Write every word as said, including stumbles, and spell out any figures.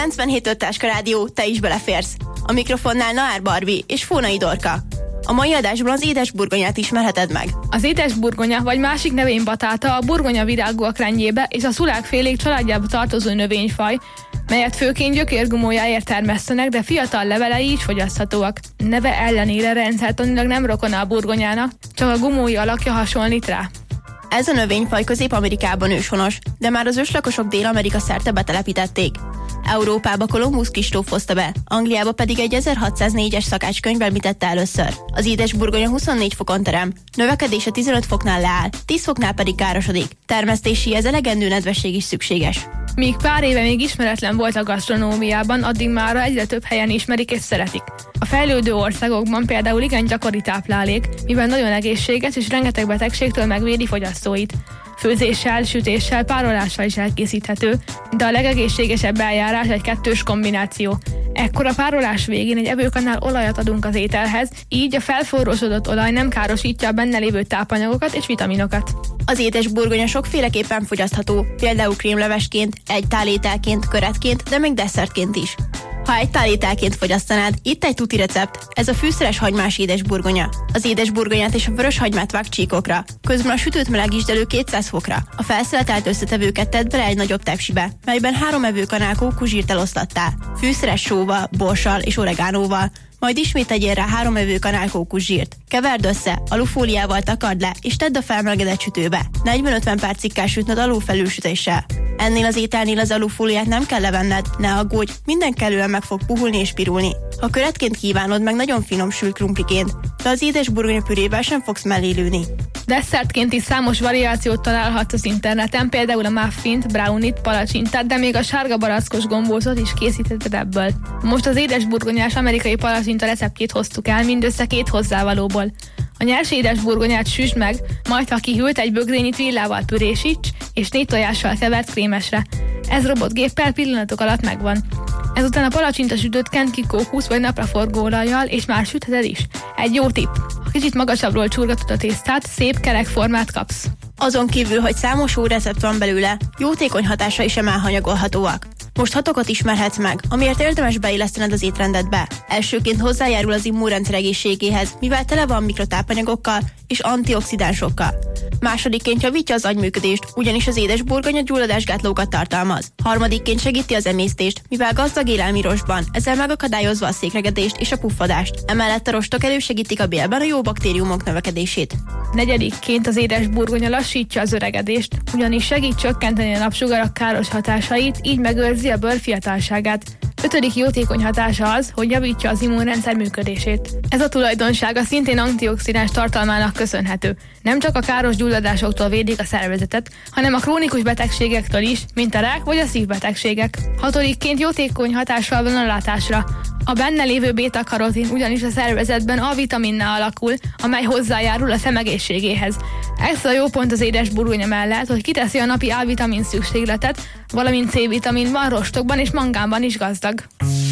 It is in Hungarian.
kilencvenhét öt Táska Rádió, te is beleférsz. A mikrofonnál Naár Barbi és Fónai Dorka. A mai adásban az édes burgonyát ismerheted meg. Az édes burgonya, vagy másik nevén batáta, a burgonya virágúak rendjébe és a szulákfélék családjába tartozó növényfaj, melyet főként gyökérgumójáért termesztenek, de fiatal levelei is fogyaszthatóak. Neve ellenére rendszertanilag nem rokona a burgonyának, csak a gumói alakja hasonlít rá. Ez a növényfaj Közép-Amerikában őshonos, de már az őslakosok Dél-Amerika szerte betelepítették. Európába Kolumbusz Kristóf hozta be, Angliába pedig egy ezerhatszáznégyes szakácskönyv említette először. Az édes burgonya huszonnégy fokon terem, növekedése tizenöt foknál leáll, tíz foknál pedig károsodik. Termesztéséhez elegendő nedvesség is szükséges. Míg pár éve még ismeretlen volt a gasztronómiában, addig mára egyre több helyen ismerik és szeretik. A fejlődő országokban például igen gyakori táplálék, mivel nagyon egészséges és rengeteg betegségtől megvédi fogyasztóit. Főzéssel, sütéssel, párolással is elkészíthető, de a legegészségesebb eljárás egy kettős kombináció. Ekkor a párolás végén egy evőkanál olajat adunk az ételhez, így a felforrósodott olaj nem károsítja a benne lévő tápanyagokat és vitaminokat. Az édes burgonya sokféleképpen fogyasztható, például krémlevesként, egy tálételként, köretként, de még desszertként is. Ha egy tálételként fogyasztanád, itt egy tuti recept, ez a fűszeres hagymás édes burgonya. Az édes burgonyát és a vörös hagymát vág csíkokra, közben a sütőt melegítsd elő kétszáz fokra. A felszeletelt összetevőket tedd bele egy nagyobb tepsibe, melyben három evőkanál kókuszsírt eloszlattál, fűszeres sóval, borssal és oregánóval, majd ismét tegyél rá három evőkanál kókuszsírt. Keverd össze, alufóliával takard le, és tedd a felmelegedett sütőbe. negyven-ötven percig kell sütnöd alulfelülsütéssel. Ennél az ételnél az alufóliát nem kell levenned, ne aggódj, minden kellően meg fog puhulni és pirulni. Ha köretként kívánod, meg nagyon finom sült krumpliként, de az édes burgonya pürével sem fogsz mellélőni. Desszertként is számos variációt találhatsz az interneten, például a muffint, brownit, palacsintát, de még a sárga barackos gombócot is készítheted ebből. Most az édes burgonyás amerikai palacsinta receptjét hoztuk el mindössze két hozzávalóból. A nyers édes burgonyát süsd meg, majd ha kihűlt, egy bögrényit villával pürésíts, és négy tojással kevert krémesre. Ez robotgéppel pillanatok alatt megvan. Ezután a palacsinta sütőt kent ki kókusz vagy napraforgó olajjal, és már sütheted is. Egy jó tipp, ha kicsit magasabbról csurgatod a tésztát, szép kerek formát kapsz. Azon kívül, hogy számos jó recept van belőle, jótékony hatásai sem elhanyagolhatóak. Most hatokat ismerhetsz meg, amiért érdemes beillesztened az étrendedbe. Elsőként hozzájárul az immunrendszer egészségéhez, mivel tele van mikrotápanyagokkal és antioxidánsokkal. Másodikként javítja az agyműködést, ugyanis az édes burgonya gyulladásgátlókat tartalmaz. Harmadikként segíti az emésztést, mivel gazdag élelmirosban, ezzel megakadályozva a székregedést és a puffadást. Emellett a rostok elősegítik a bélben a jó baktériumok növekedését. Negyedikként az édes burgonya lassítja az öregedést, ugyanis segít csökkenteni a napsugarak káros hatásait, így megőrzi a bőr fiatalságát. Ötödik jótékony hatása az, hogy javítja az immunrendszer működését. Ez a tulajdonsága szintén antioxidáns tartalmának köszönhető. Nem csak a káros gyulladásoktól védik a szervezetet, hanem a krónikus betegségektől is, mint a rák vagy a szívbetegségek. Hatodikként jótékony hatással van a látásra. A benne lévő béta-karotin ugyanis a szervezetben A-vitaminnál alakul, amely hozzájárul a szem egészségéhez. Ez a jó pont az édes burgonya mellett, hogy kiteszi a napi A-vitamin szükségletet, valamint C-vitaminban, rostokban és mangánban is gazdag.